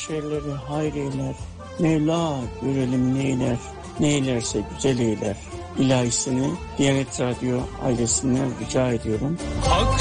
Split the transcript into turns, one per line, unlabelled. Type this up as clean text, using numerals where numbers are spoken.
şerleri hayır eyler. Mevla görelim neyler, neylerse güzel eyler. İlahisini Diyanet Radyo ailesinden rica ediyorum.